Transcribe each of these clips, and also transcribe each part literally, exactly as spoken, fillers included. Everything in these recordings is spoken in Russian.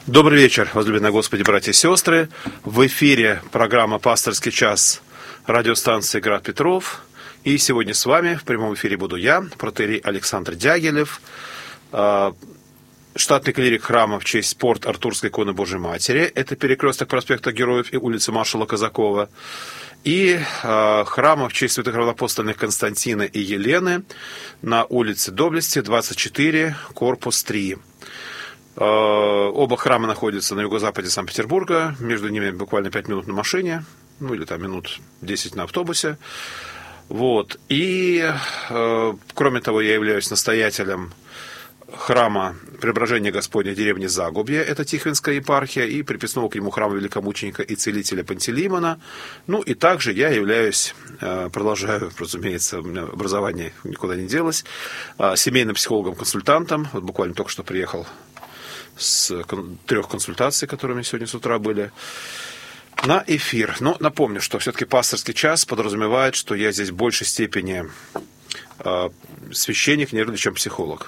Добрый вечер, возлюбленные Господи, братья и сестры. В эфире программа «Пасторский час» радиостанции «Град Петров». И сегодня с вами в прямом эфире буду я, протоиерей Александр Дягилев, штатный клирик храма в честь порт Артурской иконы Божьей Матери. Это перекресток проспекта Героев и улицы маршала Казакова. И э, храма в честь святых равноапостольных Константина и Елены на улице Доблести, двадцать четыре, корпус три. Э, оба храма находятся на юго-западе Санкт-Петербурга. Между ними буквально пять минут на машине, ну или там минут десять на автобусе. Вот. И, э, кроме того, я являюсь настоятелем храма Преображения Господня деревни Загубье, это Тихвинская епархия, и приписного к нему храма великомученика и целителя Пантелеймона. Ну и также я являюсь, продолжаю, разумеется, у меня образование никуда не делось, семейным психологом-консультантом. Вот буквально только что приехал с трех консультаций, которые у меня сегодня с утра были, на эфир. Но напомню, что все-таки пасторский час подразумевает, что я здесь в большей степени священник, нежели чем психолог.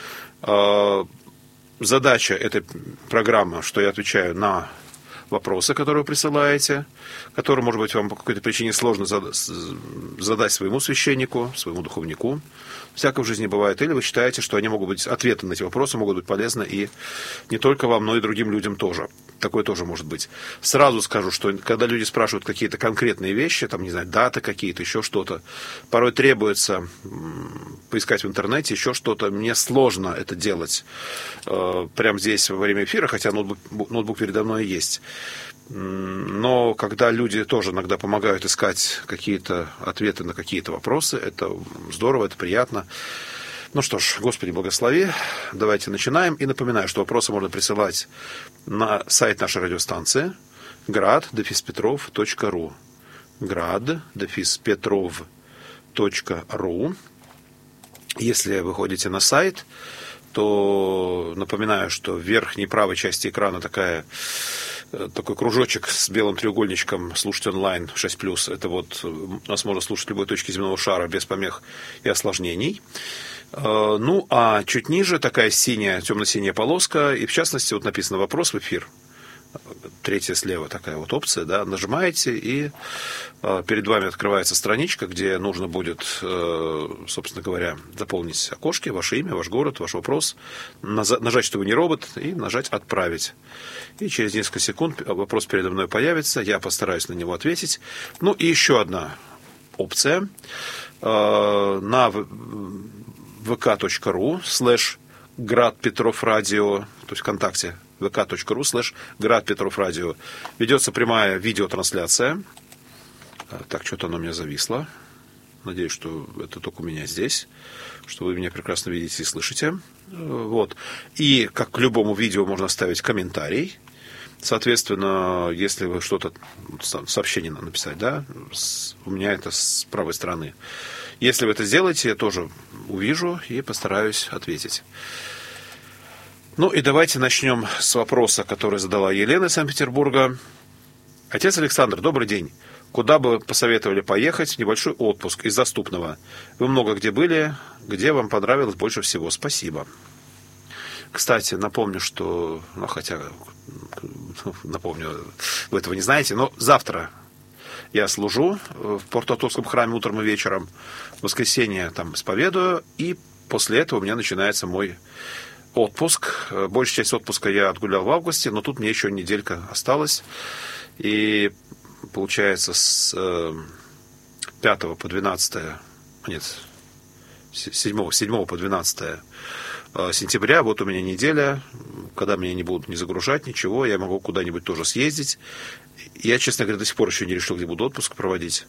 Задача этой программы, что я отвечаю на вопросы, которые вы присылаете, которые, может быть, вам по какой-то причине сложно задать своему священнику, своему духовнику. Всякое в жизни бывает. Или вы считаете, что они могут быть, ответы на эти вопросы могут быть полезны и не только вам, но и другим людям тоже. Такое тоже может быть. Сразу скажу, что когда люди спрашивают какие-то конкретные вещи, там, не знаю, даты какие-то, еще что-то, порой требуется поискать в интернете, еще что-то. Мне сложно это делать э, прямо здесь во время эфира, хотя ноутбук, ноутбук передо мной есть. Но когда люди тоже иногда помогают искать какие-то ответы на какие-то вопросы, это здорово, это приятно. Ну что ж, Господи, благослови. Давайте начинаем. И напоминаю, что вопросы можно присылать на сайт нашей радиостанции град дефис петров точка ру. град дефис петров точка ру. Если вы ходите на сайт, то напоминаю, что в верхней правой части экрана такая... такой кружочек с белым треугольничком «Слушать онлайн» шесть плюс. Это вот нас можно слушать в любой точке земного шара без помех и осложнений. Ну, а чуть ниже такая синяя, темно-синяя полоска, и в частности вот написано «Вопрос в эфир». Третья слева такая вот опция, да, нажимаете, и перед вами открывается страничка, где нужно будет, собственно говоря, заполнить окошки, ваше имя, ваш город, ваш вопрос, нажать, что вы не робот, и нажать «Отправить». И через несколько секунд вопрос передо мной появится, я постараюсь на него ответить. Ну и еще одна опция. На vk.ru слэш Град Петров Радио, то есть ВКонтакте, vk.ru слэш Град Петров Радио, ведется прямая видеотрансляция. Так, что-то оно у меня зависло. Надеюсь, что это только у меня здесь, что вы меня прекрасно видите и слышите. Вот. И, как к любому видео, можно ставить комментарий. Соответственно, если вы что-то, сообщение надо написать, да, у меня это с правой стороны. Если вы это сделаете, я тоже увижу и постараюсь ответить. Ну и давайте начнем с вопроса, который задала Елена из Санкт-Петербурга. Отец Александр, добрый день. Куда бы посоветовали поехать в небольшой отпуск из доступного? Вы много где были, где вам понравилось больше всего? Спасибо. Кстати, напомню, что, ну, хотя, напомню, вы этого не знаете, но завтра я служу в Порто-Артурском храме утром и вечером, в воскресенье там исповедую, и после этого у меня начинается мой отпуск. Большую часть отпуска я отгулял в августе, но тут мне еще неделька осталась, и получается с пятого по двенадцатое, нет, с седьмого по двенадцатое сентября, вот у меня неделя, когда меня не будут не загружать, ничего, я могу куда-нибудь тоже съездить. Я, честно говоря, до сих пор еще не решил, где буду отпуск проводить.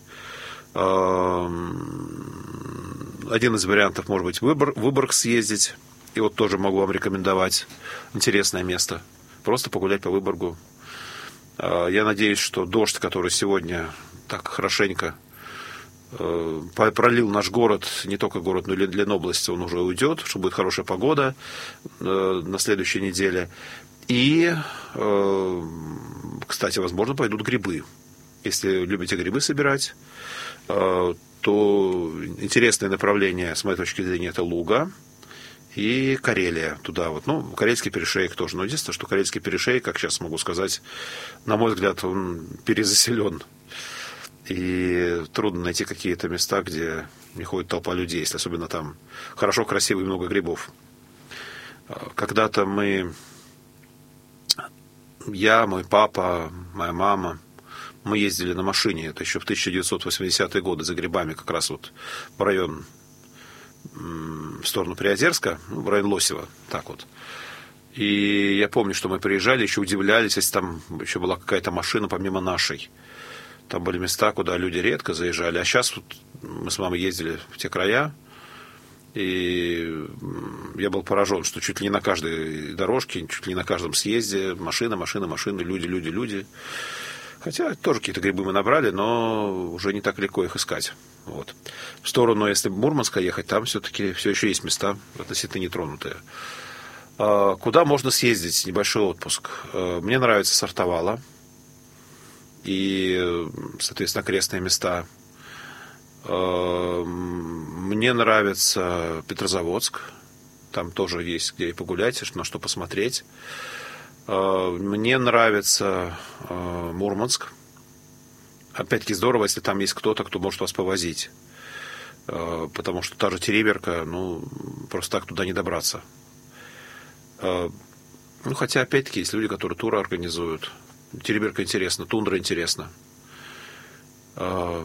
Один из вариантов, может быть, в Выборг съездить, и вот тоже могу вам рекомендовать интересное место. Просто погулять по Выборгу. Я надеюсь, что дождь, который сегодня так хорошенько пролил наш город, не только город, но и Ленобласть, он уже уйдет, что будет хорошая погода на следующей неделе. И, кстати, возможно, пойдут грибы. Если любите грибы собирать, то интересное направление, с моей точки зрения, это Луга. и Карелия туда вот. Ну, Карельский перешеек тоже. Но единственное, что Карельский перешеек, как сейчас могу сказать, на мой взгляд, он перезаселен. И трудно найти какие-то места, где не ходит толпа людей, если особенно там хорошо, красиво и много грибов. Когда-то мы, я, мой папа, моя мама, мы ездили на машине, это еще в тысяча девятьсот восьмидесятые годы, за грибами как раз вот в район, в сторону Приозерска, в район Лосева, так вот. И я помню, что мы приезжали, еще удивлялись, если там еще была какая-то машина помимо нашей. Там были места, куда люди редко заезжали. А сейчас вот мы с мамой ездили в те края, и я был поражен, что чуть ли не на каждой дорожке, чуть ли не на каждом съезде машина, машина, машина, люди, люди, люди. Хотя тоже какие-то грибы мы набрали, но уже не так легко их искать. Вот. В сторону, если в Мурманска ехать, там все-таки все еще есть места относительно нетронутые. Куда можно съездить? Небольшой отпуск. Мне нравится Сартовала и, соответственно, окрестные места. Мне нравится Петрозаводск. Там тоже есть где и погулять, на что посмотреть. Мне нравится Мурманск. Опять-таки здорово, если там есть кто-то, кто может вас повозить. Потому что та же Териберка, ну, просто так туда не добраться. Ну, хотя, опять-таки, есть люди, которые туры организуют. Териберка интересно, тундра интересно. Это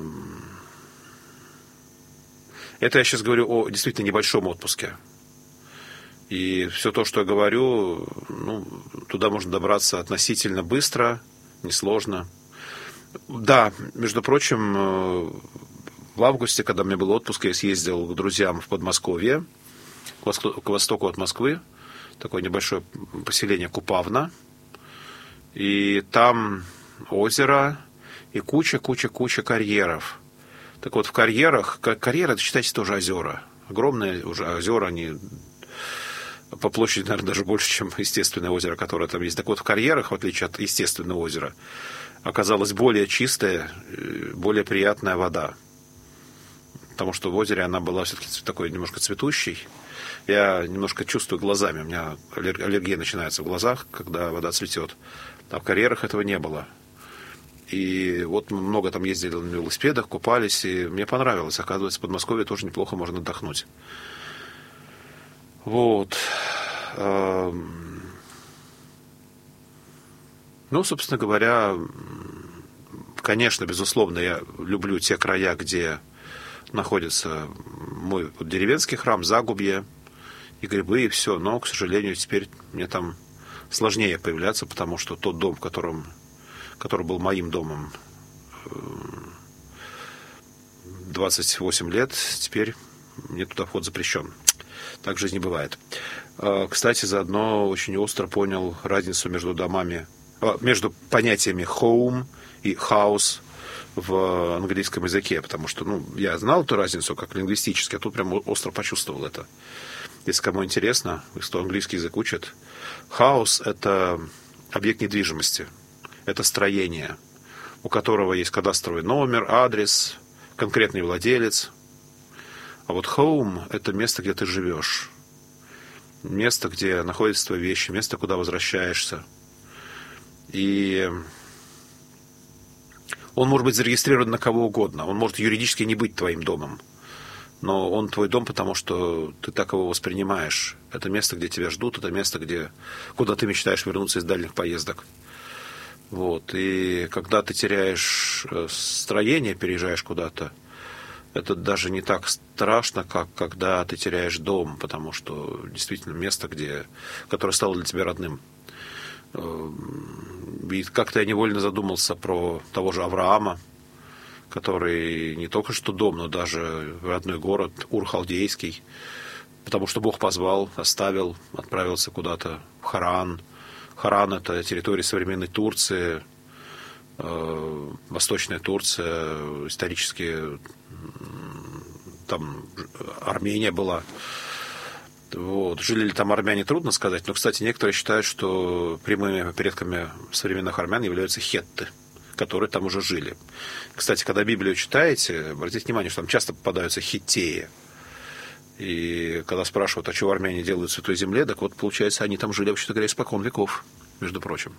я сейчас говорю о действительно небольшом отпуске. И все то, что я говорю, ну, туда можно добраться относительно быстро, несложно. Да, между прочим, в августе, когда у меня был отпуск, я съездил к друзьям в Подмосковье, к востоку от Москвы, такое небольшое поселение Купавна. И там озеро и куча-куча-куча карьеров. Так вот, в карьерах, карьеры, это, считайте, тоже озера. Огромные уже озера, они по площади, наверное, даже больше, чем естественное озеро, которое там есть. Так вот, в карьерах, в отличие от естественного озера, оказалась более чистая, более приятная вода. Потому что в озере она была все-таки такой немножко цветущей. Я немножко чувствую глазами. У меня аллергия начинается в глазах, когда вода цветет. А в карьерах этого не было. И вот мы много там ездили на велосипедах, купались, и мне понравилось. Оказывается, в Подмосковье тоже неплохо можно отдохнуть. Вот. Ну, собственно говоря, конечно, безусловно, я люблю те края, где находится мой вот деревенский храм, Загубье, и грибы, и все. Но, к сожалению, теперь мне там сложнее появляться, потому что тот дом, в котором, который был моим домом двадцать восемь лет, теперь мне туда вход запрещен. Так в жизни бывает. Кстати, заодно очень остро понял разницу между домами, между понятиями home и house в английском языке, потому что, ну, я знал эту разницу как лингвистически, а тут прям остро почувствовал это. Если кому интересно, кто английский язык учит, house — это объект недвижимости, это строение, у которого есть кадастровый номер, адрес, конкретный владелец. А вот home — это место, где ты живешь, место, где находятся твои вещи, место, куда возвращаешься. И он может быть зарегистрирован на кого угодно, он может юридически не быть твоим домом, но он твой дом, потому что ты так его воспринимаешь. Это место, где тебя ждут, это место, где, куда ты мечтаешь вернуться из дальних поездок. Вот. И когда ты теряешь строение, переезжаешь куда-то, это даже не так страшно, как когда ты теряешь дом, потому что действительно место, где, которое стало для тебя родным. И как-то я невольно задумался про того же Авраама, который не только что дом, но даже родной город, Ур-Халдейский, потому что Бог позвал, оставил, отправился куда-то в Харан. Харан — это территория современной Турции, э, Восточная Турция, исторически там Армения была. Вот. Жили ли там армяне, трудно сказать, но, кстати, некоторые считают, что прямыми предками современных армян являются хетты, которые там уже жили. Кстати, когда Библию читаете, обратите внимание, что там часто попадаются хиттеи. И когда спрашивают, а что армяне делают в Святой Земле, так вот, получается, они там жили, вообще-то говоря, испокон веков, между прочим.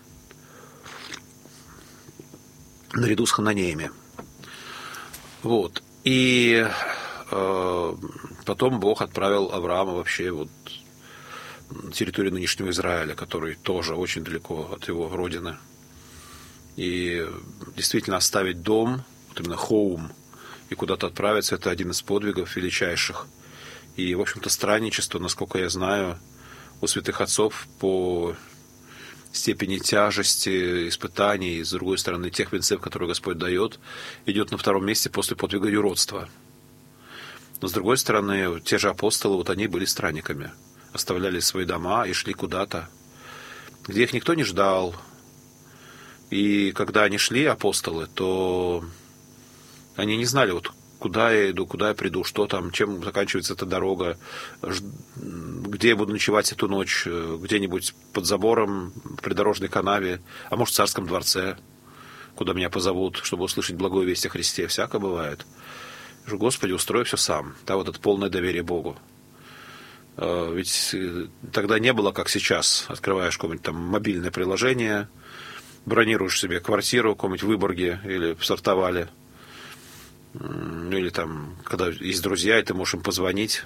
Наряду с хананеями. Вот. И э, потом Бог отправил Авраама вообще вот на территорию нынешнего Израиля, который тоже очень далеко от его родины. И действительно оставить дом, вот именно хоум, и куда-то отправиться, это один из подвигов величайших. И, в общем-то, странничество, насколько я знаю, у святых отцов по степени тяжести, испытаний, и, с другой стороны, тех венцев, которые Господь дает, идет на втором месте после подвига юродства. Но, с другой стороны, те же апостолы, вот они были странниками, оставляли свои дома и шли куда-то, где их никто не ждал. И когда они шли, апостолы, то они не знали, вот куда я иду, куда я приду, что там, чем заканчивается эта дорога, где я буду ночевать эту ночь, где-нибудь под забором, в придорожной канаве, а может, в царском дворце, куда меня позовут, чтобы услышать благую весть о Христе. Всякое бывает. Я говорю, Господи, устрой все сам. Да, вот это полное доверие Богу. Ведь тогда не было, как сейчас. Открываешь какое-нибудь там мобильное приложение, бронируешь себе квартиру в каком-нибудь Выборге или в Сартовале. Ну, или там, когда есть друзья, и ты можешь им позвонить,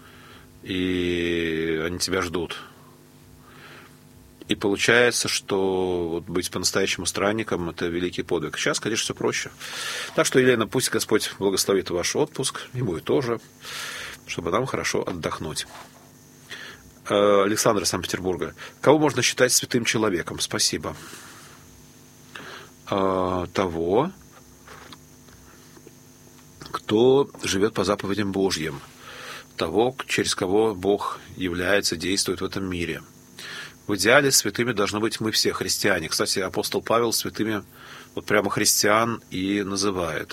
и они тебя ждут. И получается, что вот быть по-настоящему странником – это великий подвиг. Сейчас, конечно, все проще. Так что, Елена, пусть Господь благословит ваш отпуск, и мой тоже, чтобы нам хорошо отдохнуть. Александр из Санкт-Петербурга. Кого можно считать святым человеком? Спасибо. Того, кто живет по заповедям Божьим, того, через кого Бог является, действует в этом мире. В идеале святыми должны быть мы все, христиане. Кстати, апостол Павел святыми вот прямо христиан и называет.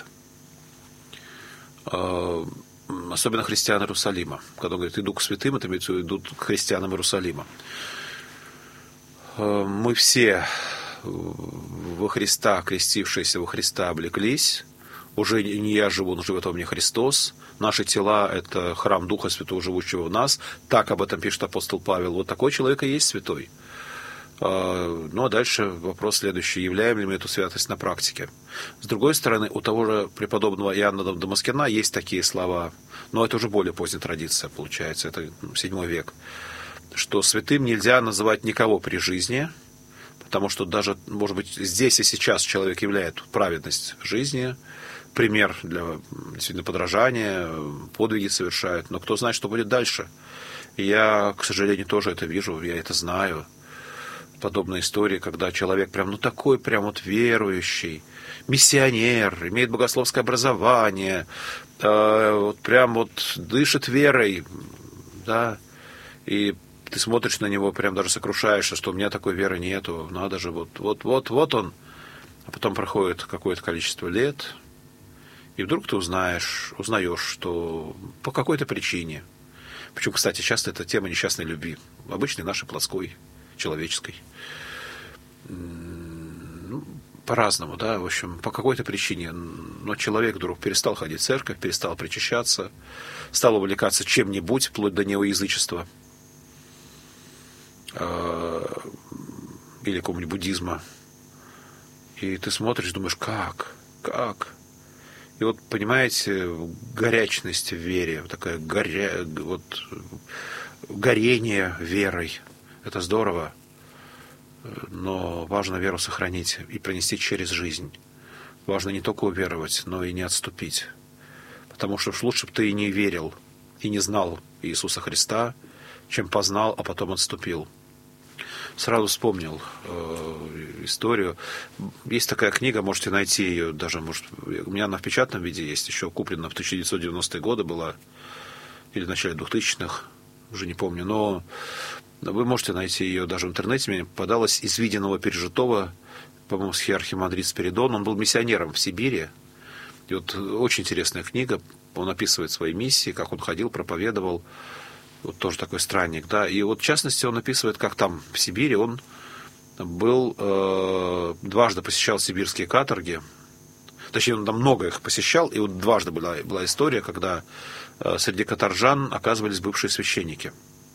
Особенно христиан Иерусалима. Когда он говорит, иду к святым, это имеется в виду, идут к христианам Иерусалима. Мы все во Христа, крестившиеся во Христа, облеклись. Уже не я живу, но живет во мне Христос. Наши тела – это храм Духа Святого, живущего в нас. Так об этом пишет апостол Павел. Вот такой человек и есть святой. Ну, а дальше вопрос следующий. Являем ли мы эту святость на практике? С другой стороны, у того же преподобного Иоанна Дамаскина есть такие слова, но это уже более поздняя традиция, получается, это седьмой век, что святым нельзя называть никого при жизни, потому что даже, может быть, здесь и сейчас человек являет праведность жизни, пример для действительно подражания, подвиги совершает, но кто знает, что будет дальше. И я, к сожалению, тоже это вижу, я это знаю. Подобная история, когда человек прям, ну такой прям вот верующий, миссионер, имеет богословское образование, э, вот прям вот дышит верой, да, и ты смотришь на него, прям даже сокрушаешься, что у меня такой веры нету, надо же, вот, вот, вот, вот он. А потом проходит какое-то количество лет, и вдруг ты узнаешь, узнаешь, что по какой-то причине, причем, кстати, часто это тема несчастной любви, обычной нашей плотской, человеческой. Ну, по-разному, да, в общем, по какой-то причине. Но человек вдруг перестал ходить в церковь, перестал причащаться, стал увлекаться чем-нибудь, вплоть до неоязычества или какого-нибудь буддизма. И ты смотришь, думаешь, как? Как? И вот, понимаете, горячность в вере, такая горя... вот, горение верой. Это здорово, но важно веру сохранить и пронести через жизнь. Важно не только уверовать, но и не отступить. Потому что уж лучше бы ты и не верил, и не знал Иисуса Христа, чем познал, а потом отступил. Сразу вспомнил э, историю. Есть такая книга, можете найти ее, даже, может, у меня она в печатном виде есть, еще куплена в тысяча девятьсот девяностые годы была, или в начале двухтысячных, уже не помню, но вы можете найти ее даже в интернете. Мне попадалась из виденного пережитого, по-моему, архимандрит Спиридон. Он был миссионером в Сибири. И вот очень интересная книга. Он описывает свои миссии, как он ходил, проповедовал. Вот тоже такой странник, да. И вот в частности он описывает, как там в Сибири он был, э, дважды посещал сибирские каторги. точнее, он там много их посещал, и вот дважды была, была история, когда среди каторжан оказывались бывшие священники.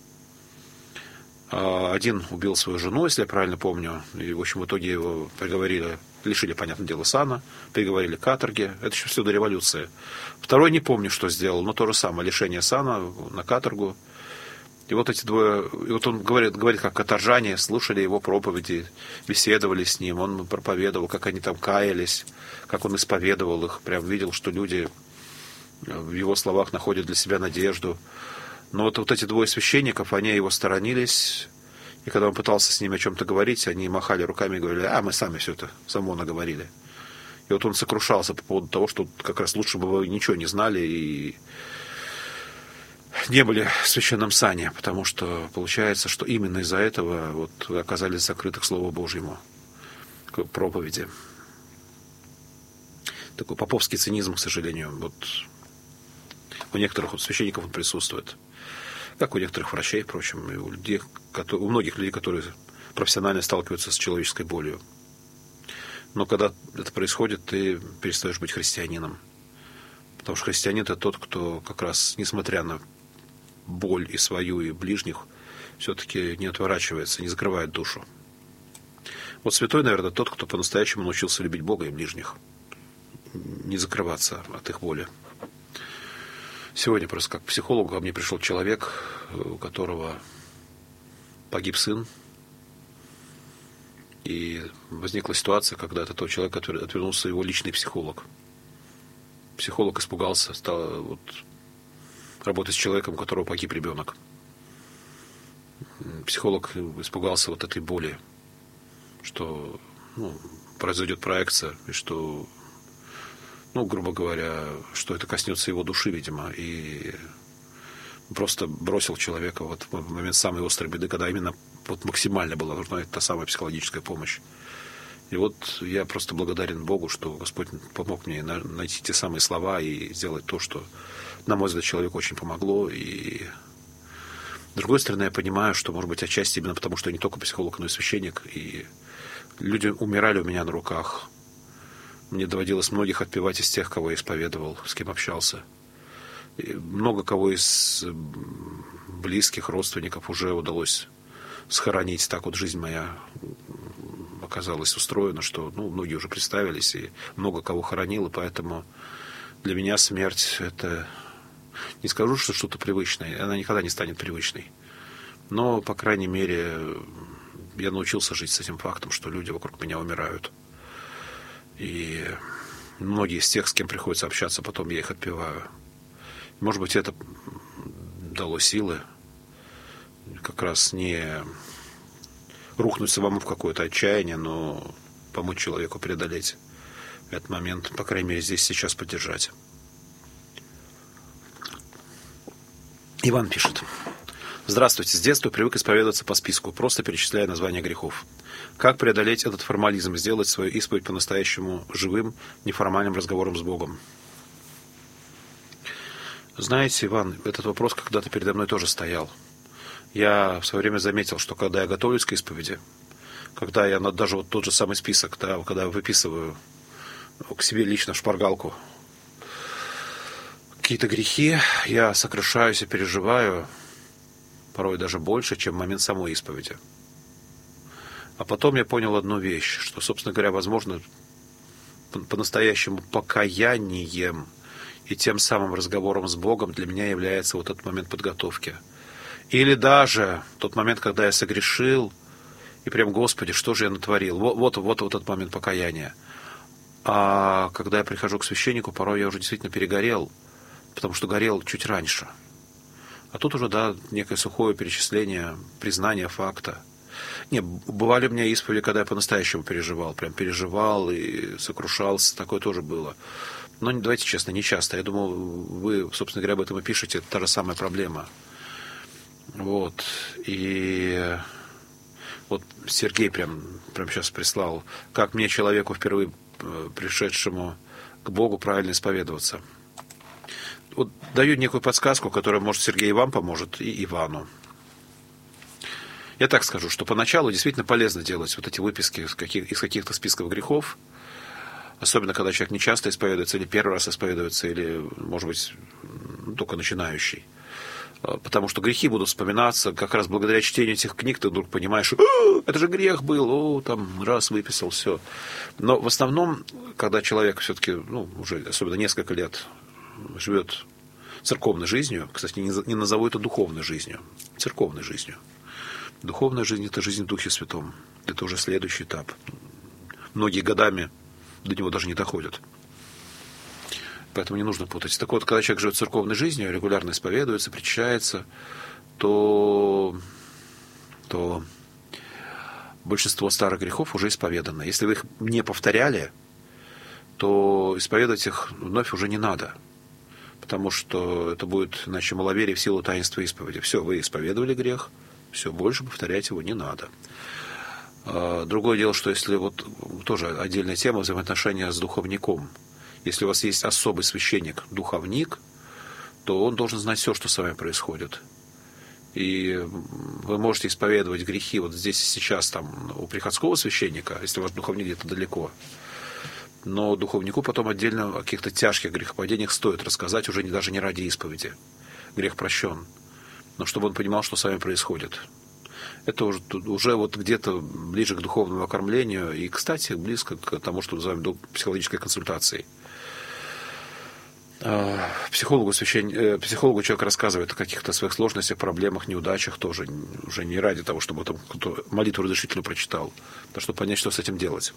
Один убил свою жену, если я правильно помню, и, в общем, в итоге его приговорили, лишили, понятное дело, сана, приговорили к каторге. Это еще все до революции. Второй не помню, что сделал, но то же самое, лишение сана на каторгу. И вот эти двое, и вот он говорит, говорит, как каторжане слушали его проповеди, беседовали с ним, он проповедовал, как они там каялись, как он исповедовал их, прям видел, что люди в его словах находят для себя надежду. Но вот, вот эти двое священников, они его сторонились, и когда он пытался с ними о чем-то говорить, они махали руками и говорили: а, мы сами все это само наговорили. И вот он сокрушался по поводу того, что как раз лучше бы вы ничего не знали и не были в священном сане, потому что получается, что именно из-за этого вот вы оказались закрыты к Слову Божьему, к проповеди. Такой поповский цинизм, к сожалению, вот у некоторых вот священников он присутствует. Как у некоторых врачей, впрочем, и у, людей, у многих людей, которые профессионально сталкиваются с человеческой болью. Но когда это происходит, ты перестаешь быть христианином. Потому что христианин – это тот, кто как раз, несмотря на боль и свою, и ближних, все-таки не отворачивается, не закрывает душу. Вот святой, наверное, тот, кто по-настоящему научился любить Бога и ближних. Не закрываться от их боли. Сегодня просто как психологу ко мне пришел человек, у которого погиб сын. И возникла ситуация, когда от этого человека отвернулся его личный психолог. Психолог испугался, стал вот, работать с человеком, у которого погиб ребенок. Психолог испугался вот этой боли, что ну, произойдет проекция, и что, ну, грубо говоря, что это коснется его души, видимо, и просто бросил человека вот в момент самой острой беды, когда именно вот максимально была нужна та самая психологическая помощь. И вот я просто благодарен Богу, что Господь помог мне найти те самые слова и сделать то, что, на мой взгляд, человеку очень помогло. И с другой стороны, я понимаю, что, может быть, отчасти именно потому, что я не только психолог, но и священник, и люди умирали у меня на руках. Мне доводилось многих отпевать из тех, кого я исповедовал, с кем общался. И много кого из близких родственников уже удалось схоронить. Так вот жизнь моя оказалась устроена, что ну, многие уже представились, и много кого хоронил, и поэтому для меня смерть — это, не скажу, что что-то привычное, она никогда не станет привычной. Но, по крайней мере, я научился жить с этим фактом, что люди вокруг меня умирают. И многие из тех, с кем приходится общаться, потом я их отпеваю. Может быть, это дало силы как раз не рухнуть самому в какое-то отчаяние, но помочь человеку преодолеть этот момент, по крайней мере, здесь сейчас поддержать. Иван пишет: здравствуйте, с детства привык исповедоваться по списку, просто перечисляя названия грехов. Как преодолеть этот формализм, сделать свою исповедь по-настоящему живым, неформальным разговором с Богом? Знаете, Иван, этот вопрос когда-то передо мной тоже стоял. Я в свое время заметил, что когда я готовлюсь к исповеди, когда я даже вот тот же самый список, да, когда я выписываю к себе лично в шпаргалку какие-то грехи, я сокрушаюсь и переживаю порой даже больше, чем в момент самой исповеди. А потом я понял одну вещь, что, собственно говоря, возможно, по-настоящему покаянием и тем самым разговором с Богом для меня является вот этот момент подготовки. Или даже тот момент, когда я согрешил, и прям, Господи, что же я натворил? Вот, вот, вот, вот этот момент покаяния. А когда я прихожу к священнику, порой я уже действительно перегорел, потому что горел чуть раньше. А тут уже, да, некое сухое перечисление, признание факта. Не, бывали у меня исповеди, когда я по-настоящему переживал, прям переживал и сокрушался, такое тоже было. Но давайте честно, не часто. Я думал, вы, собственно говоря, об этом и пишете, это та же самая проблема. Вот. И вот Сергей прям, прям сейчас прислал, как мне, человеку впервые пришедшему к Богу, правильно исповедоваться. Вот даю некую подсказку, которая, может, Сергей вам поможет, и Ивану. Я так скажу, что поначалу действительно полезно делать вот эти выписки из, каких, из каких-то списков грехов. Особенно, когда человек не часто исповедуется, или первый раз исповедуется, или, может быть, только начинающий. Потому что грехи будут вспоминаться, как раз благодаря чтению этих книг ты вдруг понимаешь, это же грех был, о, там, раз выписал, все. Но в основном, когда человек все-таки, ну, уже особенно несколько лет живет церковной жизнью, кстати, не назову это духовной жизнью, церковной жизнью. Духовная жизнь – это жизнь в Духе Святом. Это уже следующий этап. Многие годами до него даже не доходят. Поэтому не нужно путать. Так вот, когда человек живет церковной жизнью, регулярно исповедуется, причащается, то, то большинство старых грехов уже исповедано. Если вы их не повторяли, то исповедовать их вновь уже не надо. Потому что это будет, иначе, маловерие в силу таинства исповеди. Все, вы исповедовали грех, все, больше повторять его не надо. Другое дело, что если вот тоже отдельная тема взаимоотношения с духовником. Если у вас есть особый священник, духовник, то он должен знать все, что с вами происходит. И вы можете исповедовать грехи вот здесь и сейчас там, у приходского священника, если ваш духовник где-то далеко. Но духовнику потом отдельно о каких-то тяжких грехопадениях стоит рассказать, уже не, даже не ради исповеди. Грех прощен. Но чтобы он понимал, что с вами происходит. Это уже, уже вот где-то ближе к духовному окормлению и, кстати, близко к тому, что называем психологической консультацией. Психологу, священ... Психологу человек рассказывает о каких-то своих сложностях, проблемах, неудачах тоже, уже не ради того, чтобы там молитву разрешительную прочитал, а чтобы понять, что с этим делать.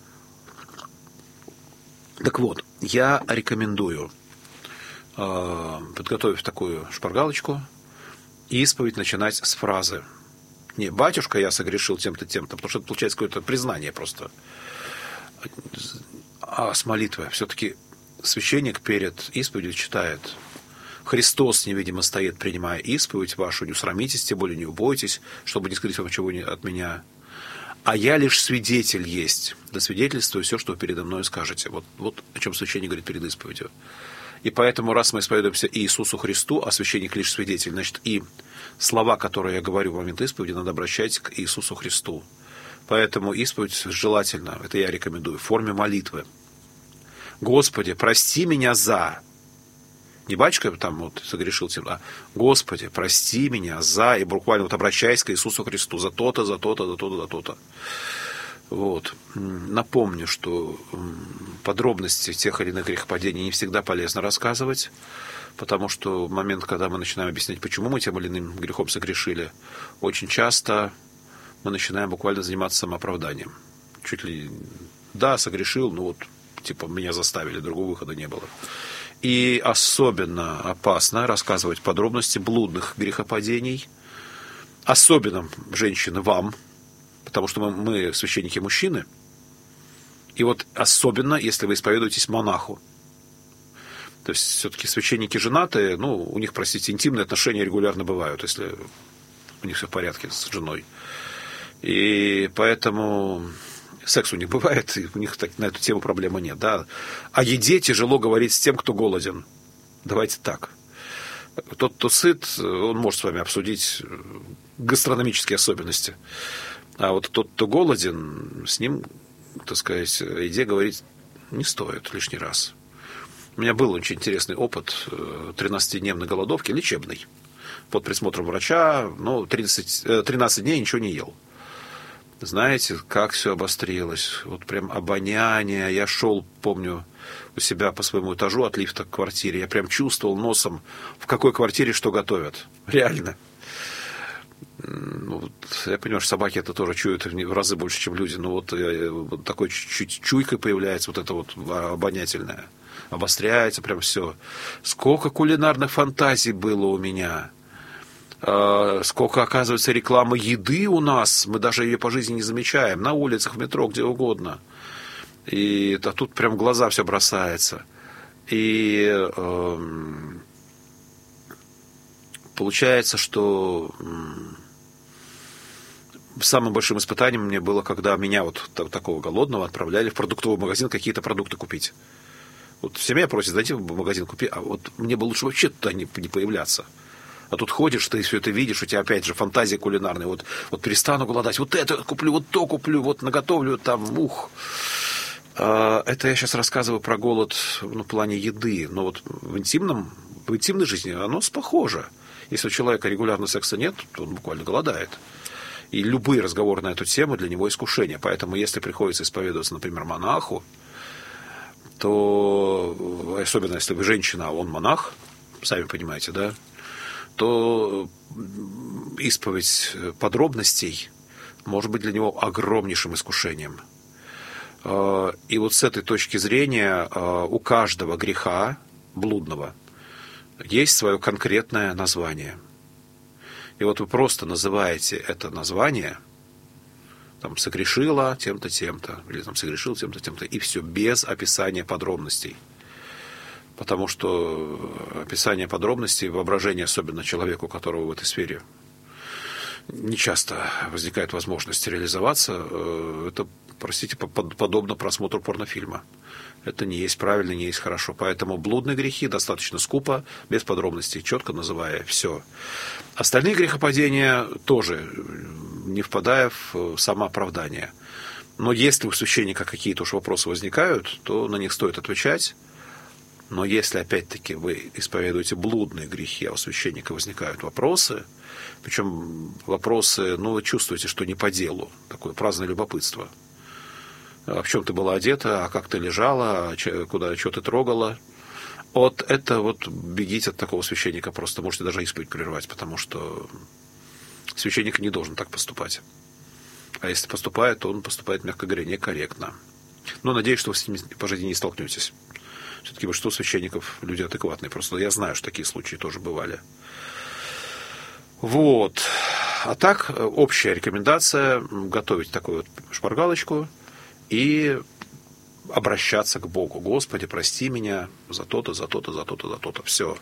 Так вот, я рекомендую, подготовив такую шпаргалочку, исповедь начинать с фразы: не, батюшка, я согрешил тем-то, тем-то, потому что это получается какое-то признание просто. А с молитвой все-таки священник перед исповедью читает: Христос невидимо стоит, принимая исповедь вашу, не усрамитесь, тем более не убойтесь, чтобы не скрыть вам чего от меня. А я лишь свидетель есть, да свидетельствую все, что вы передо мной скажете. Вот, вот о чем священник говорит перед исповедью. И поэтому, раз мы исповедуемся Иисусу Христу, а священник лишь свидетель, значит, и слова, которые я говорю в момент исповеди, надо обращать к Иисусу Христу. Поэтому исповедь желательно, это я рекомендую, в форме молитвы. Господи, прости меня за... Не батюшка там вот согрешил тем, а Господи, прости меня за... И буквально вот обращаясь к Иисусу Христу за то-то, за то-то, за то-то, за то-то. Вот. Напомню, что подробности тех или иных грехопадений не всегда полезно рассказывать, потому что в момент, когда мы начинаем объяснять, почему мы тем или иным грехом согрешили, очень часто мы начинаем буквально заниматься самооправданием. Чуть ли, да, согрешил, но вот, типа, меня заставили, другого выхода не было. И особенно опасно рассказывать подробности блудных грехопадений, особенно, женщины, вам, потому что мы, мы священники мужчины, и вот особенно, если вы исповедуетесь монаху. То есть, все-таки священники женатые, ну, у них, простите, интимные отношения регулярно бывают, если у них все в порядке с женой. И поэтому секс у них бывает, и у них так, на эту тему проблемы нет. Да? О еде тяжело говорить с тем, кто голоден. Давайте так. Тот, кто сыт, он может с вами обсудить гастрономические особенности. А вот тот, кто голоден, с ним, так сказать, о еде говорить не стоит лишний раз. У меня был очень интересный опыт тринадцатидневной голодовки, лечебной, под присмотром врача, ну, тридцать, тринадцать дней ничего не ел. Знаете, как все обострилось. Вот прям обоняние. Я шел, помню, у себя по своему этажу от лифта к квартире. Я прям чувствовал носом, в какой квартире что готовят. Реально. Ну, вот, я понимаю, что собаки это тоже чуют в разы больше, чем люди. Но вот, вот такой чуть-чуть чуйкой появляется вот это вот обонятельное. Обостряется прям все. Сколько кулинарных фантазий было у меня. Сколько, оказывается, рекламы еды у нас, мы даже ее по жизни не замечаем, на улицах, в метро, где угодно. И а тут прям в глаза все бросается. И э, получается, что э, самым большим испытанием мне было, когда меня вот такого голодного отправляли в продуктовый магазин какие-то продукты купить. Вот семья просит, зайти в магазин, купи, а вот мне бы лучше вообще туда не, не появляться. А тут ходишь, ты все это видишь, у тебя опять же фантазия кулинарная. Вот, вот перестану голодать, вот это куплю, вот то куплю, вот наготовлю там, ух. Это я сейчас рассказываю про голод ну, в плане еды, но вот в интимном, в интимной жизни оно похоже. Если у человека регулярно секса нет, то он буквально голодает. И любые разговоры на эту тему для него искушение. Поэтому если приходится исповедоваться, например, монаху, то, особенно если вы женщина, а он монах, сами понимаете, да, то исповедь подробностей может быть для него огромнейшим искушением. И вот с этой точки зрения у каждого греха блудного есть свое конкретное название. И вот вы просто называете это название, там, согрешила тем-то, тем-то, или там, согрешил тем-то, тем-то, и все, без описания подробностей. Потому что описание подробностей, воображение, особенно человеку, у которого в этой сфере не часто возникает возможность реализоваться, это, простите, подобно просмотру порнофильма. Это не есть правильно, не есть хорошо. Поэтому блудные грехи достаточно скупо, без подробностей, четко называя все. Остальные грехопадения тоже, не впадая в самооправдание. Но если у священника какие-то уж вопросы возникают, то на них стоит отвечать. Но если, опять-таки, вы исповедуете блудные грехи, а у священника возникают вопросы, причем вопросы, ну, вы чувствуете, что не по делу, такое праздное любопытство. В чем ты была одета, а как ты лежала, куда, что ты трогала. Вот это вот бегите от такого священника просто. Можете даже исповедь прервать, потому что священник не должен так поступать. А если поступает, то он поступает, мягко говоря, некорректно. Но надеюсь, что вы с ним по жизни не столкнетесь. Все-таки большинство священников люди адекватные. Просто я знаю, что такие случаи тоже бывали. Вот. А так, общая рекомендация готовить такую вот шпаргалочку и обращаться к Богу. Господи, прости меня за то-то, за то-то, за то-то, за то-то. Все.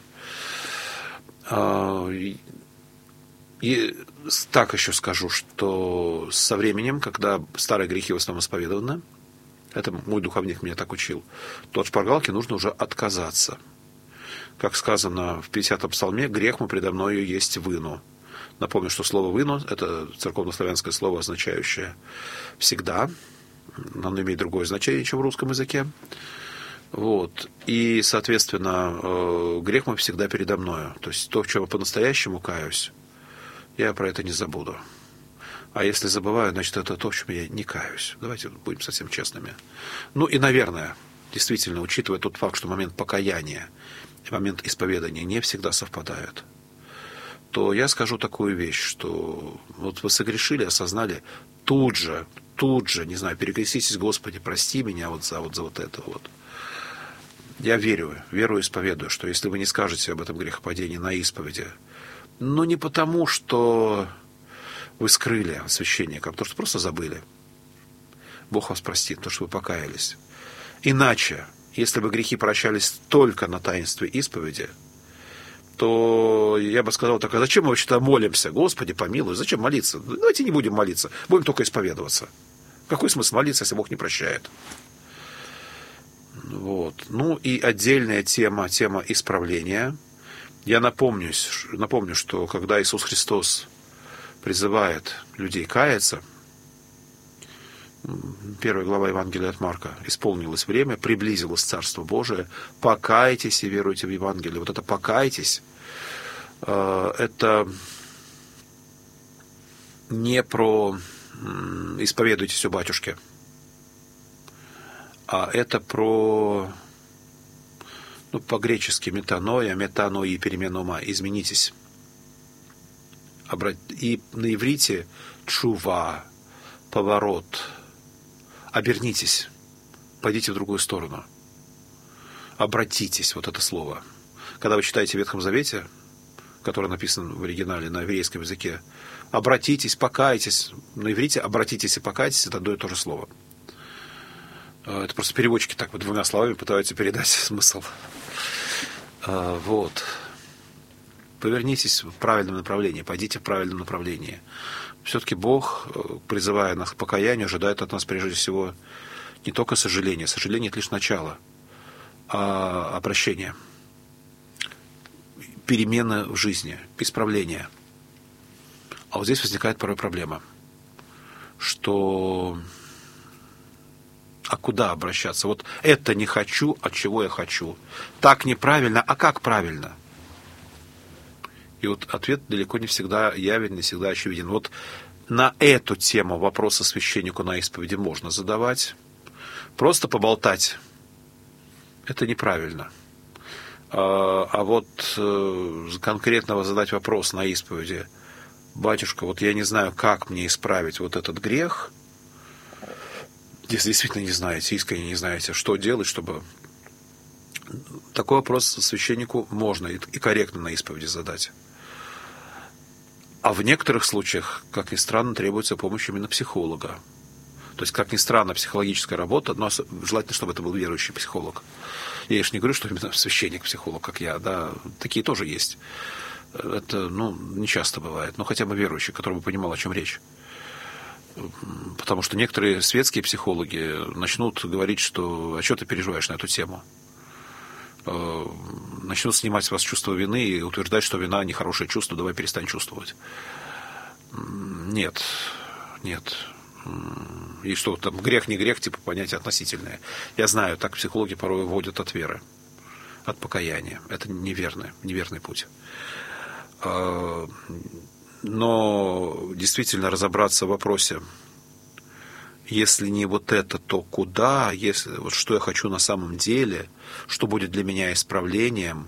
И так еще скажу, что со временем, когда старые грехи в основном исповедованы, это мой духовник меня так учил, то от шпаргалки нужно уже отказаться. Как сказано в пятидесятом псалме, грех мой предо мною есть выну. Напомню, что слово «выну» — это церковнославянское слово, означающее «всегда». Оно имеет другое значение, чем в русском языке. Вот. И, соответственно, грех мой всегда передо мною. То есть то, в чем я по-настоящему каюсь, я про это не забуду. А если забываю, значит, это то, в чем я не каюсь. Давайте будем совсем честными. Ну и, наверное, действительно, учитывая тот факт, что момент покаяния и момент исповедания не всегда совпадают, то я скажу такую вещь, что вот вы согрешили, осознали, тут же, тут же, не знаю, перекреститесь, Господи, прости меня вот за вот, за вот это вот. Я верю, верую и исповедую, что если вы не скажете об этом грехопадении на исповеди, но не потому, что вы скрыли от священника, а потому что просто забыли. Бог вас простит, потому что вы покаялись. Иначе, если бы грехи прощались только на таинстве исповеди, то я бы сказал так, а зачем мы вообще-то молимся? Господи, помилуй, зачем молиться? Давайте не будем молиться, будем только исповедоваться. Какой смысл молиться, если Бог не прощает? Вот. Ну и отдельная тема, тема исправления. Я напомню, напомню, что когда Иисус Христос призывает людей каяться, первая глава Евангелия от Марка, исполнилось время, приблизилось Царство Божие, покайтесь и веруйте в Евангелие. Вот это покайтесь, это не про исповедуйтесь у батюшки, а это про, ну, по-гречески метаноя, метанои, перемена ума, изменитесь. И на иврите чува, поворот. Обернитесь, пойдите в другую сторону. Обратитесь, вот это слово. Когда вы читаете в Ветхом Завете, который написан в оригинале на еврейском языке, обратитесь, покайтесь. На иврите обратитесь и покайтесь — это одно и то же слово. Это просто переводчики так вот двумя словами пытаются передать смысл. Вот. Повернитесь в правильном направлении, пойдите в правильном направлении. Все-таки Бог, призывая нас к покаянию, ожидает от нас прежде всего не только сожаления. Сожаление — это лишь начало, а обращение, перемены в жизни, исправление. А вот здесь возникает порой проблема, что а куда обращаться? Вот это не хочу, а чего я хочу? Так неправильно, а как правильно? И вот ответ далеко не всегда явен, не всегда очевиден. Вот на эту тему вопросы священнику на исповеди можно задавать. Просто поболтать – это неправильно. А вот конкретно задать вопрос на исповеди: батюшка, вот я не знаю, как мне исправить вот этот грех. Если действительно не знаете, искренне не знаете, что делать, чтобы... Такой вопрос священнику можно и корректно на исповеди задать. А в некоторых случаях, как ни странно, требуется помощь именно психолога. То есть, как ни странно, психологическая работа, но желательно, чтобы это был верующий психолог. Я же не говорю, что именно священник-психолог, как я, да, такие тоже есть. Это, ну, не часто бывает, но хотя бы верующий, который бы понимал, о чем речь. Потому что некоторые светские психологи начнут говорить, что а что ты переживаешь на эту тему? Начнут снимать с вас чувство вины и утверждать, что вина нехорошее чувство, давай перестань чувствовать. Нет, нет. И что там, грех, не грех, типа понятие относительное. Я знаю, так психологи порой уводят от веры, от покаяния. Это неверный, неверный путь. Но действительно разобраться в вопросе, если не вот это, то куда, если, вот что я хочу на самом деле, что будет для меня исправлением.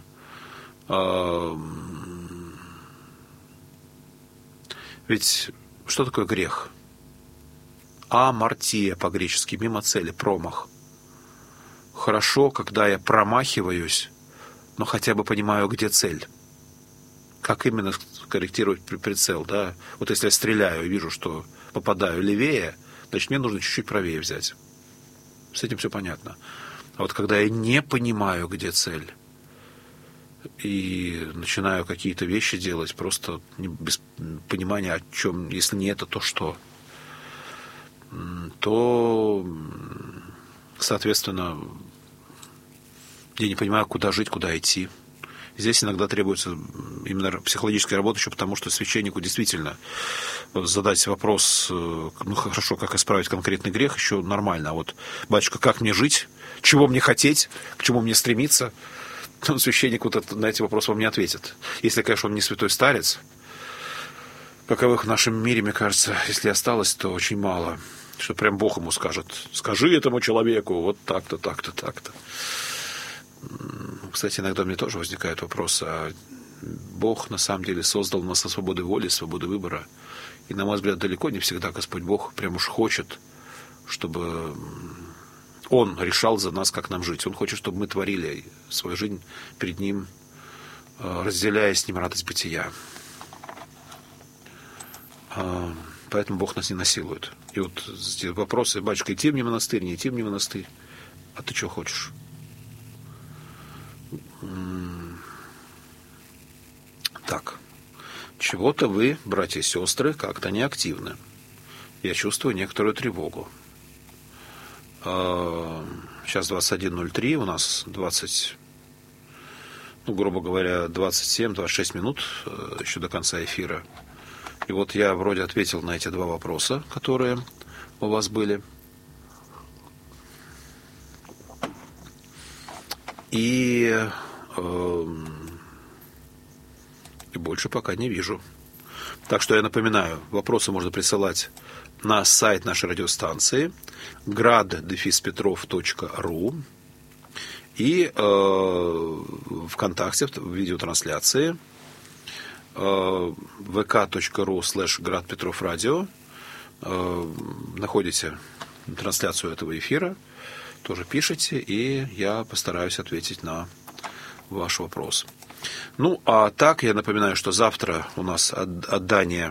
Ведь что такое грех? Амартия по-гречески, мимо цели, промах. Хорошо, когда я промахиваюсь, но хотя бы понимаю, где цель. Как именно корректировать прицел, да? Вот если я стреляю и вижу, что попадаю левее, значит, мне нужно чуть-чуть правее взять. С этим все понятно. А вот когда я не понимаю, где цель, и начинаю какие-то вещи делать, просто без понимания, о чем, если не это, то что, то, соответственно, я не понимаю, куда жить, куда идти. Здесь иногда требуется именно психологическая работа, еще потому что священнику действительно задать вопрос, ну хорошо, как исправить конкретный грех, еще нормально. А вот, батюшка, как мне жить, чего мне хотеть, к чему мне стремиться, ну, священник вот это, на эти вопросы вам не ответит. Если, конечно, он не святой старец, каковых в нашем мире, мне кажется, если осталось, то очень мало. Что прям Бог ему скажет: скажи этому человеку вот так-то, так-то, так-то. Кстати, иногда мне тоже возникает вопрос, а Бог на самом деле создал нас со свободой воли, свободой выбора. И, на мой взгляд, далеко не всегда Господь Бог прям уж хочет, чтобы Он решал за нас, как нам жить. Он хочет, чтобы мы творили свою жизнь перед Ним, разделяя с Ним радость бытия. Поэтому Бог нас не насилует. И вот эти вопросы: батюшка, идти мне в монастырь, не идти мне в монастырь, а ты что хочешь? Так, чего-то вы, братья и сестры, как-то неактивны. Я чувствую некоторую тревогу. Сейчас двадцать один ноль три, у нас двадцать, ну, грубо говоря, двадцать семь двадцать шесть минут еще до конца эфира. И вот я вроде ответил на эти два вопроса, которые у вас были. И... И больше пока не вижу. Так что я напоминаю, вопросы можно присылать на сайт нашей радиостанции град дефис петров точка ру и э, ВКонтакте в видеотрансляции э, vk.ru слэш град петров радио. Э, находите трансляцию этого эфира, тоже пишите, и я постараюсь ответить на ваш вопрос. Ну, а так, я напоминаю, что завтра у нас отдание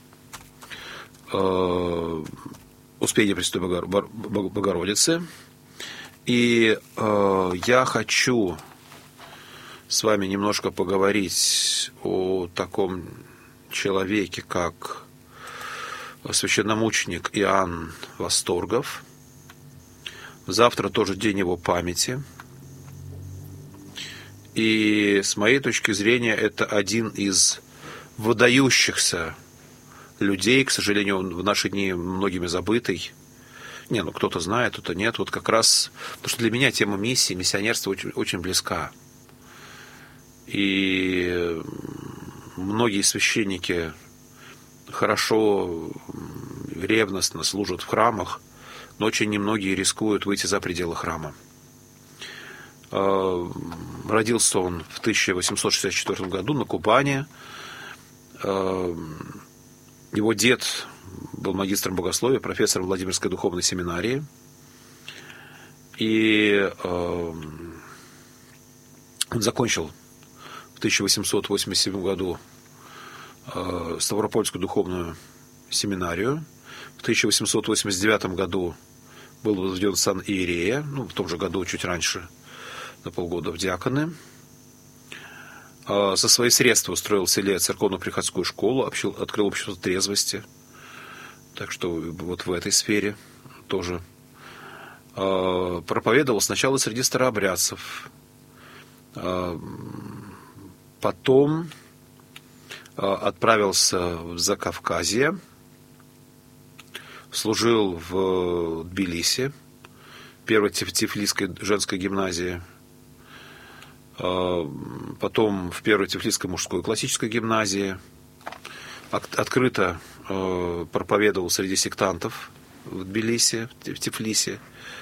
э, Успения Пресвятой Богородицы. И э, я хочу с вами немножко поговорить о таком человеке, как священномученик Иоанн Восторгов. Завтра тоже день его памяти. И с моей точки зрения, это один из выдающихся людей, к сожалению, в наши дни многими забытый, Не, ну кто-то знает, кто-то нет. Вот как раз, потому что для меня тема миссии, миссионерства очень, очень близка. И многие священники хорошо, ревностно служат в храмах, но очень немногие рискуют выйти за пределы храма. Родился он в тысяча восемьсот шестьдесят четвёртом году на Кубани. Его дед был магистром богословия, профессором Владимирской духовной семинарии. И он закончил в тысяча восемьсот восемьдесят седьмом году Ставропольскую духовную семинарию. В тысяча восемьсот восемьдесят девятом году был возведен в сан иерея, ну, в том же году, чуть раньше, на полгода в диаконы. За свои средства устроил в селе церковно-приходскую школу, открыл общество трезвости. Так что вот в этой сфере тоже проповедовал сначала среди старообрядцев, потом отправился в Закавказье, служил в Тбилиси, первой Тифлисской женской гимназии, потом в первой Тифлисской мужской классической гимназии, открыто проповедовал среди сектантов в Тбилиси, в Тифлисе,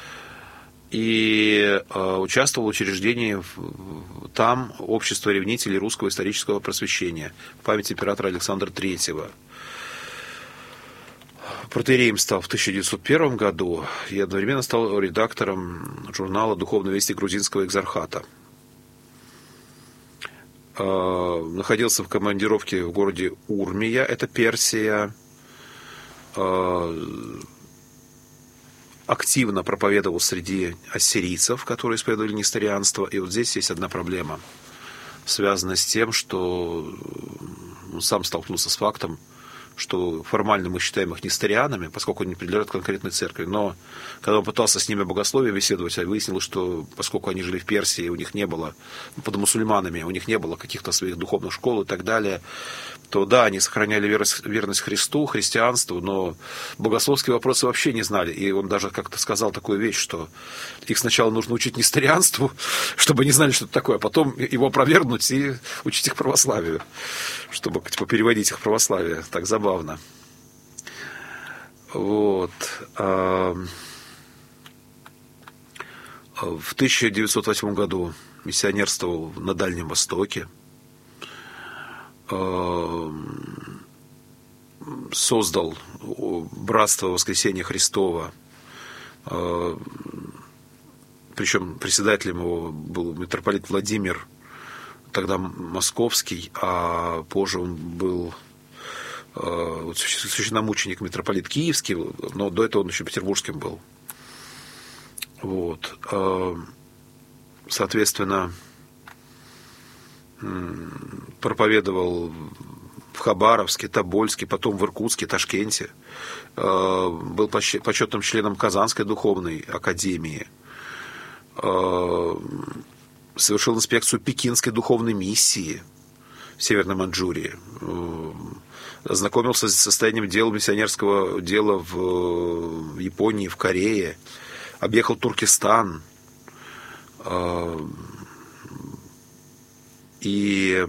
и участвовал в учреждении там общества ревнителей русского исторического просвещения в память императора Александра Третьего. Протоиереем стал в тысяча девятьсот первом году и одновременно стал редактором журнала «Духовные вести грузинского экзархата». Находился в командировке в городе Урмия, это Персия. Активно проповедовал среди ассирийцев, которые исповедовали несторианство. И вот здесь есть одна проблема, связанная с тем, что он сам столкнулся с фактом, что формально мы считаем их несторианами, поскольку они принадлежат конкретной церкви. Но когда он пытался с ними о богословии беседовать, выяснилось, что поскольку они жили в Персии, у них не было, под мусульманами, у них не было каких-то своих духовных школ и так далее, то да, они сохраняли верность, верность Христу, христианству, но богословские вопросы вообще не знали. И он даже как-то сказал такую вещь, что их сначала нужно учить несторианству, чтобы они знали, что это такое, а потом его опровергнуть и учить их православию, чтобы типа, переводить их в православие. Так забавно. Вот. В тысяча девятьсот восьмом году миссионерствовал на Дальнем Востоке. Создал Братство Воскресения Христова. Причем председателем его был митрополит Владимир, тогда московский, а позже он был священномученик митрополит Киевский, но до этого он еще петербургским был. Вот. Соответственно, проповедовал в Хабаровске, Тобольске, потом в Иркутске, Ташкенте. Был почетным членом Казанской духовной академии. Совершил инспекцию Пекинской духовной миссии в Северной Маньчжурии. Ознакомился с состоянием дел, миссионерского дела в Японии, в Корее. Объехал Туркестан. И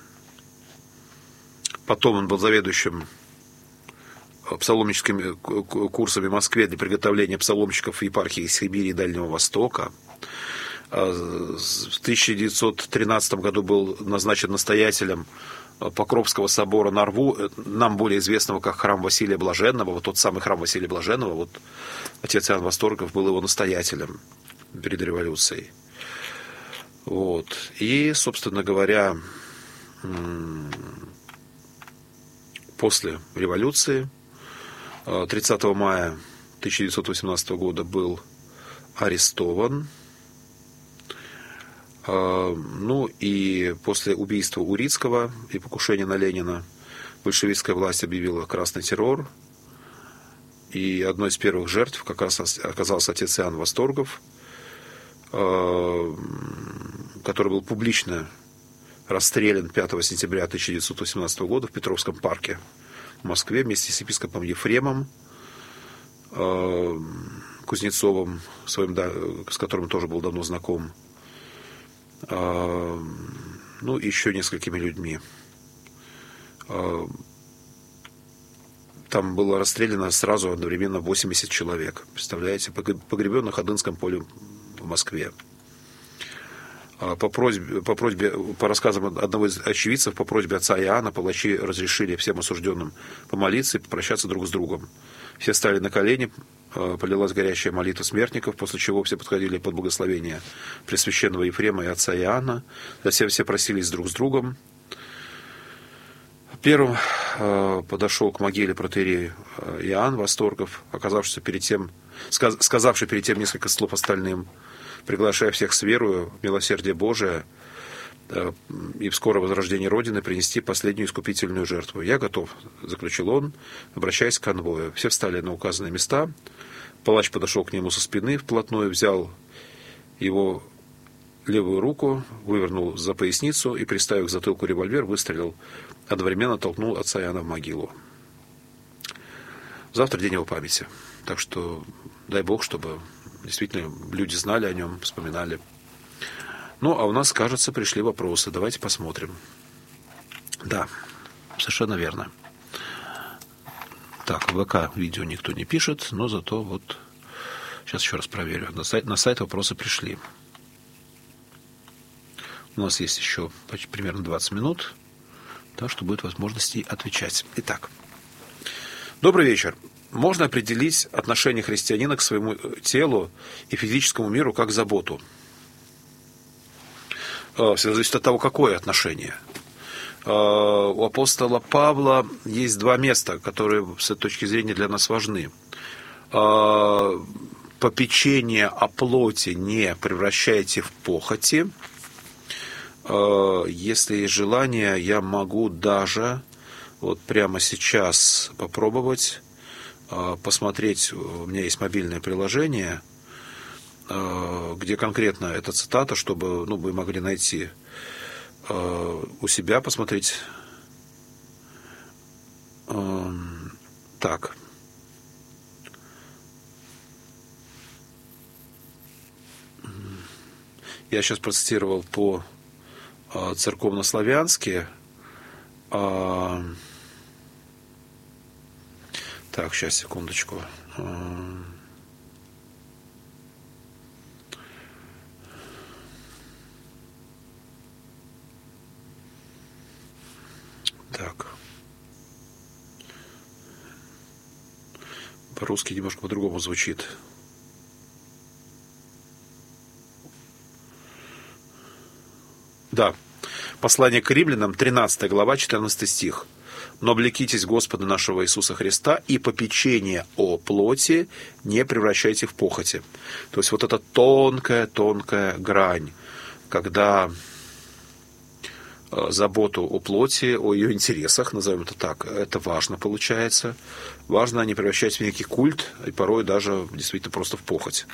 потом он был заведующим псаломническими курсами в Москве для приготовления псаломщиков в епархии Сибири и Дальнего Востока. В тысяча девятьсот тринадцатом году был назначен настоятелем Покровского собора на Рву, нам более известного как храм Василия Блаженного. Вот тот самый храм Василия Блаженного, вот отец Иоанн Восторгов был его настоятелем перед революцией. Вот. И, собственно говоря, после революции тридцатого мая тысяча девятьсот восемнадцатого года был арестован. Ну и после убийства Урицкого и покушения на Ленина большевистская власть объявила красный террор. И одной из первых жертв как раз оказался отец Иоанн Восторгов, который был публично расстрелян пятого сентября тысяча девятьсот восемнадцатого года в Петровском парке в Москве вместе с епископом Ефремом. Кузнецовым, своим, да, с которым тоже был давно знаком. Ну, и еще несколькими людьми. Там было расстреляно сразу одновременно восемьдесят человек. Представляете, погребен на Ходынском поле в Москве. По просьбе, по просьбе, по рассказам одного из очевидцев, по просьбе отца Иоанна, палачи разрешили всем осужденным помолиться и попрощаться друг с другом. Все стали на колени, полилась горящая молитва смертников, после чего все подходили под благословение Пресвященного Ефрема и отца Иоанна. Затем все просились друг с другом. Первым подошел к могиле протоиерей Иоанн Восторгов, оказавшийся перед тем, сказавший перед тем несколько слов остальным, приглашая всех с верою в милосердие Божие и в скорое возрождение Родины принести последнюю искупительную жертву. «Я готов», — заключил он, обращаясь к конвою. Все встали на указанные места. Палач подошел к нему со спины вплотную, взял его левую руку, вывернул за поясницу и, приставив к затылку револьвер, выстрелил, одновременно толкнул отца Иоанна в могилу. Завтра день его памяти. Так что дай Бог, чтобы действительно люди знали о нем, вспоминали. Ну, а у нас, кажется, пришли вопросы. Давайте посмотрим. Да, совершенно верно. Так, в ВК видео никто не пишет, но зато вот сейчас еще раз проверю. На сайт, на сайт вопросы пришли. У нас есть еще почти примерно двадцать минут, так что будет возможность отвечать. Итак, добрый вечер. Можно определить отношение христианина к своему телу и физическому миру как заботу? Все зависит от того, какое отношение. У апостола Павла есть два места, которые с этой точки зрения для нас важны. Попечение о плоти не превращайте в похоти. Если есть желание, я могу даже вот прямо сейчас попробовать посмотреть. У меня есть мобильное приложение, где конкретно эта цитата, чтобы, ну, вы могли найти у себя, посмотреть. Так. Я сейчас процитировал по церковнославянски. Так, сейчас, секундочку. Так. По-русски немножко по-другому звучит. Да. Послание к римлянам, тринадцатая глава, четырнадцатый стих. «Но облекитесь Господа нашего Иисуса Христа, и попечение о плоти не превращайте в похоти». То есть вот эта тонкая-тонкая грань, когда заботу о плоти, о ее интересах, назовем это так, это важно получается. Важно не превращать в некий культ, и порой даже действительно просто в похоть.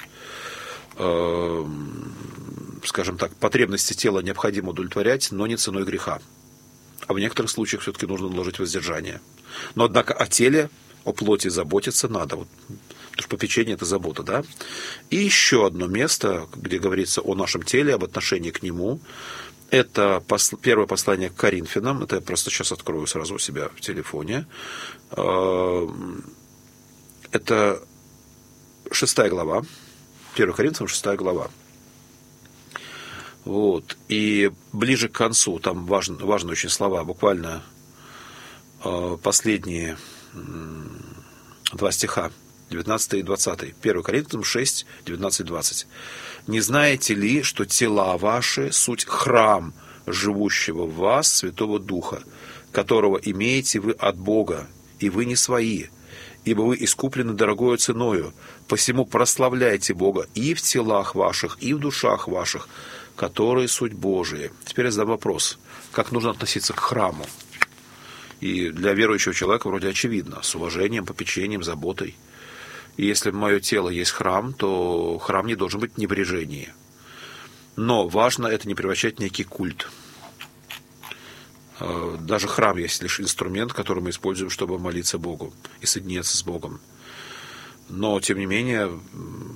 Скажем так, потребности тела необходимо удовлетворять, но не ценой греха. А в некоторых случаях все-таки нужно наложить воздержание. Но, однако, о теле, о плоти заботиться надо. Вот, потому что попечение – это забота, да? И еще одно место, где говорится о нашем теле, об отношении к нему. Это посл... первое послание к Коринфянам. Это я просто сейчас открою сразу у себя в телефоне. Это шестая глава. первое Коринфянам, шестая глава. Вот. И ближе к концу, там важны, важные очень слова, буквально э, последние э, два стиха, девятнадцатый и двадцатый. первое Коринфянам шесть, девятнадцать, двадцать. «Не знаете ли, что тела ваши суть храм живущего в вас Святого Духа, которого имеете вы от Бога, и вы не свои, ибо вы искуплены дорогою ценою, посему прославляйте Бога и в телах ваших, и в душах ваших, которые суть Божии». Теперь я задам вопрос. Как нужно относиться к храму? И для верующего человека вроде очевидно. С уважением, попечением, заботой. И если мое тело есть храм, то храм не должен быть в небрежении. Но важно это не превращать в некий культ. Даже храм есть лишь инструмент, который мы используем, чтобы молиться Богу и соединиться с Богом. Но, тем не менее,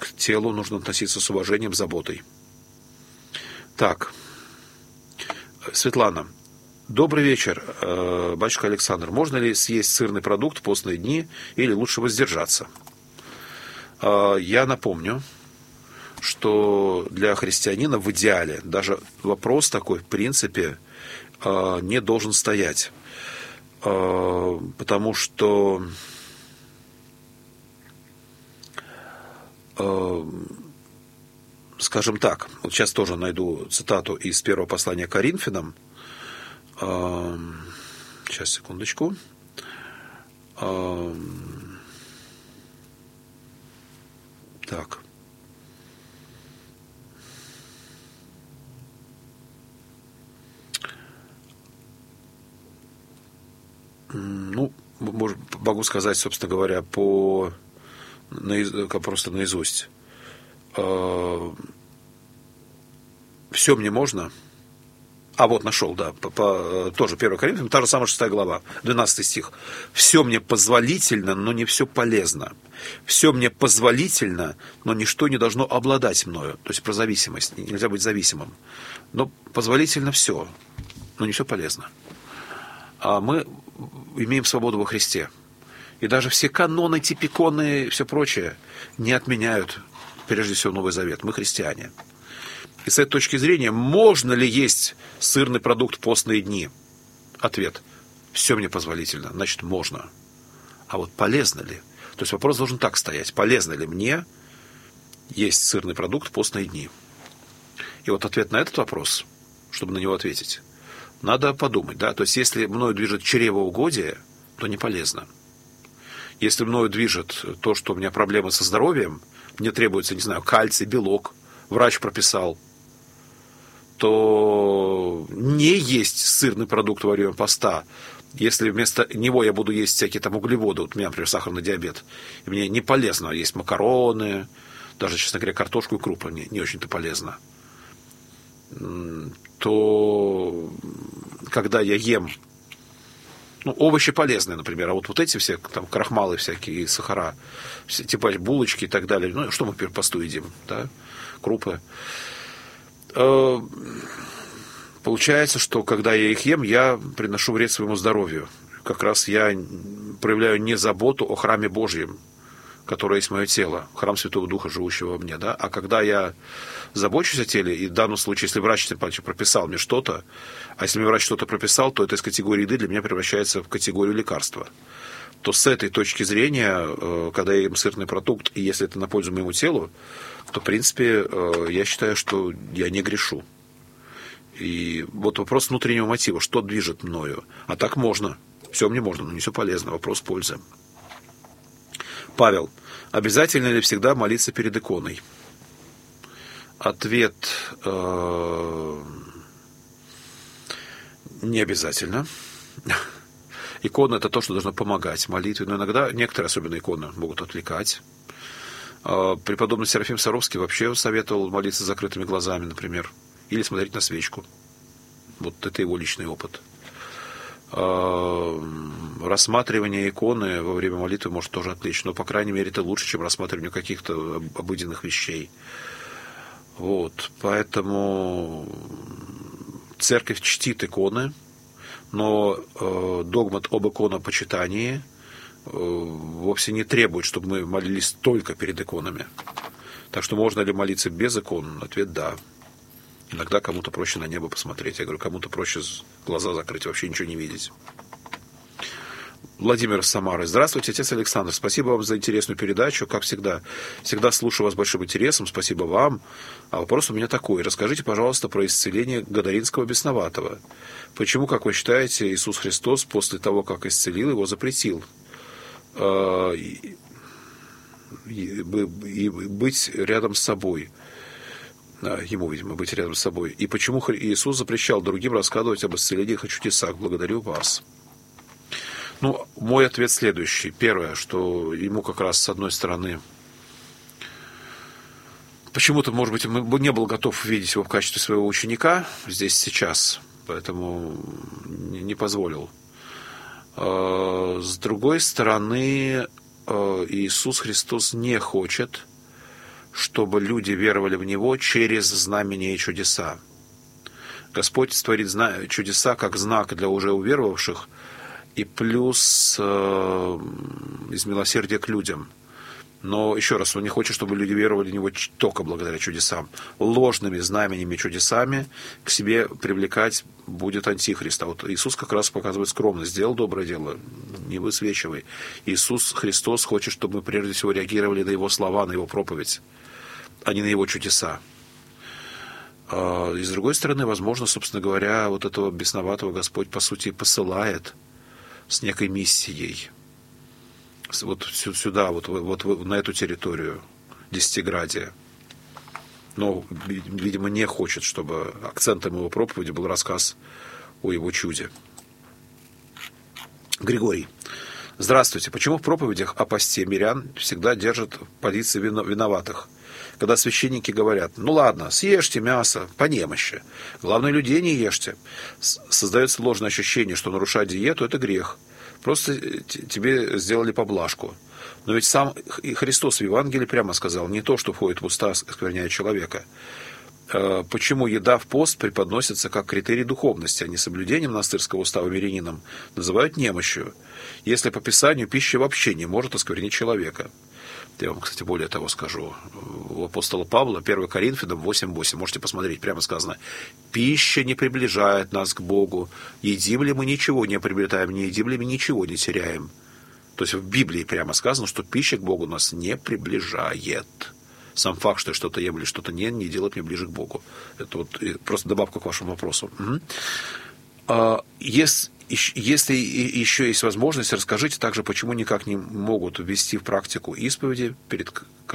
к телу нужно относиться с уважением, заботой. Так, Светлана. Добрый вечер, батюшка Александр. Можно ли съесть сырный продукт в постные дни или лучше воздержаться? Я напомню, что для христианина в идеале даже вопрос такой, в принципе, не должен стоять. Потому что скажем так, вот сейчас тоже найду цитату из первого послания к Коринфянам. Сейчас, секундочку. Так. Ну, может, могу сказать, собственно говоря, по просто наизусть. Все мне можно. А вот нашел, да, по, по, тоже первое Коринфянам, та же самая шестая глава, двенадцатый стих. Все мне позволительно, но не все полезно. Все мне позволительно, но ничто не должно обладать мною. То есть про зависимость. Нельзя быть зависимым. Но позволительно все, но не все полезно. А мы имеем свободу во Христе. И даже все каноны, типиконы и все прочее не отменяют, прежде всего, Новый Завет. Мы христиане. И с этой точки зрения, можно ли есть сырный продукт в постные дни? Ответ. Все мне позволительно. Значит, можно. А вот полезно ли? То есть вопрос должен так стоять. Полезно ли мне есть сырный продукт в постные дни? И вот ответ на этот вопрос, чтобы на него ответить, надо подумать. Да? То есть если мною движет чревоугодие, то не полезно. Если мною движет то, что у меня проблемы со здоровьем, мне требуется, не знаю, кальций, белок, врач прописал, то не есть сырный продукт во время поста. Если вместо него я буду есть всякие там углеводы, вот у меня, например, сахарный диабет, и мне не полезно есть макароны, даже, честно говоря, картошку и крупы мне не очень-то полезно, то когда я ем, ну, овощи полезные, например, а вот, вот эти все, там, крахмалы всякие, сахара, все, типа булочки и так далее, ну, что мы в первом посту едим, да, крупы. Получается, что когда я их ем, я приношу вред своему здоровью. Как раз я проявляю не заботу о храме Божьем, которое есть мое тело, храм Святого Духа, живущего во мне, да. А когда я забочусь о теле, и в данном случае, если врач прописал мне что-то, а если мне врач что-то прописал, то это из категории еды для меня превращается в категорию лекарства. То с этой точки зрения, когда я ем сырный продукт, и если это на пользу моему телу, то, в принципе, я считаю, что я не грешу. И вот вопрос внутреннего мотива, что движет мною. А так можно. Все мне можно, но не все полезно. Вопрос пользы. Павел. Обязательно ли всегда молиться перед иконой? Ответ. Э, не обязательно. Икона – это то, что должно помогать молитве. Но иногда некоторые, особенно иконы, могут отвлекать. Преподобный Серафим Саровский вообще советовал молиться с закрытыми глазами, например. Или смотреть на свечку. Вот это его личный опыт. Рассматривание иконы во время молитвы может тоже отвлечь. Но, по крайней мере, это лучше, чем рассматривание каких-то обыденных вещей. Вот. Поэтому церковь чтит иконы, но догмат об иконопочитании вовсе не требует, чтобы мы молились только перед иконами. Так что можно ли молиться без икон? Ответ – да. Иногда кому-то проще на небо посмотреть. Я говорю, кому-то проще глаза закрыть, вообще ничего не видеть. Владимир из Самары. Здравствуйте, отец Александр. Спасибо вам за интересную передачу. Как всегда, всегда слушаю вас с большим интересом. Спасибо вам. А вопрос у меня такой. Расскажите, пожалуйста, про исцеление Гадаринского бесноватого. Почему, как вы считаете, Иисус Христос после того, как исцелил его, запретил и быть рядом с собой? Ему, видимо, быть рядом с собой. И почему Иисус запрещал другим рассказывать об исцелениях и чудесах? Благодарю вас. Ну, мой ответ следующий. Первое, что ему как раз с одной стороны почему-то, может быть, не был готов видеть его в качестве своего ученика здесь сейчас, поэтому не позволил. С другой стороны, Иисус Христос не хочет, чтобы люди веровали в Него через знамения и чудеса. Господь творит чудеса как знак для уже уверовавших и плюс э, из милосердия к людям. Но, еще раз, Он не хочет, чтобы люди веровали в Него только благодаря чудесам. Ложными знамениями и чудесами к себе привлекать будет Антихрист. А вот Иисус как раз показывает скромность. Сделал доброе дело, не высвечивай. Иисус Христос хочет, чтобы мы прежде всего реагировали на Его слова, на Его проповедь, а не на Его чудеса. И с другой стороны, возможно, собственно говоря, вот этого бесноватого Господь, по сути, посылает с некой миссией. Вот сюда, вот, вот на эту территорию Десятиградия. Но, видимо, не хочет, чтобы акцентом его проповеди был рассказ о его чуде. Григорий. Здравствуйте. Почему в проповедях о посте мирян всегда держат позиции виноватых? Когда священники говорят: ну ладно, съешьте мясо по немощи, главное, людей не ешьте. Создается ложное ощущение, что нарушать диету – это грех. Просто тебе сделали поблажку. Но ведь сам Христос в Евангелии прямо сказал: не то, что входит в уста, оскверняет человека. Почему еда в пост преподносится как критерий духовности, а не соблюдение монастырского устава мирянином называют немощью, если по Писанию пища вообще не может осквернить человека? Я вам, кстати, более того скажу. У апостола Павла, первое Коринфянам восемь восемь, можете посмотреть, прямо сказано: «Пища не приближает нас к Богу. Едим ли мы, ничего не приобретаем, не едим ли мы, ничего не теряем». То есть в Библии прямо сказано, что пища к Богу нас не приближает. Сам факт, что я что-то ем или что-то не, не делает меня ближе к Богу. Это вот просто добавка к вашему вопросу. Угу. А, если, если еще есть возможность, расскажите также, почему никак не могут ввести в практику исповеди перед